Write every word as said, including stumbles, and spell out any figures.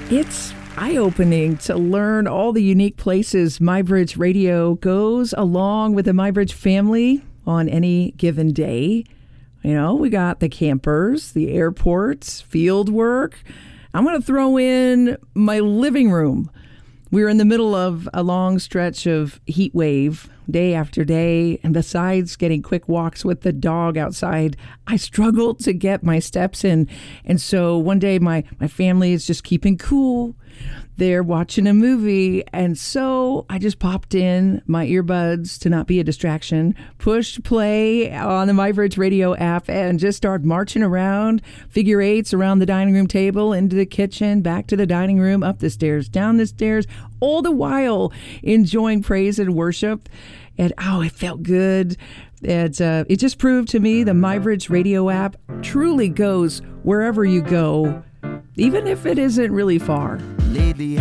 It's eye-opening to learn all the unique places MyBridge Radio goes along with the MyBridge family on any given day. You know, we got the campers, the airports, field work. I'm going to throw in my living room. We're in the middle of a long stretch of heat wave day after day. And besides getting quick walks with the dog outside, I struggled to get my steps in. And so one day my, my family is just keeping cool. They're watching a movie. And so I just popped in my earbuds to not be a distraction, pushed play on the MyBridge Radio app and just started marching around, figure eights around the dining room table, into the kitchen, back to the dining room, up the stairs, down the stairs, all the while enjoying praise and worship. And oh, it felt good. It, uh, it just proved to me the MyBridge Radio app truly goes wherever you go, even if it isn't really far. Lately